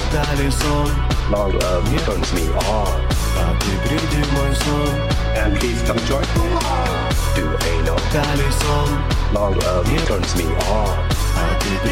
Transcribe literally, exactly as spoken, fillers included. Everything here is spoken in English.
täällä on. Long love turns me on. Päätyy brytymoison. And please come join me. Do anal. Täällä on. Long love turns me on. Päätyy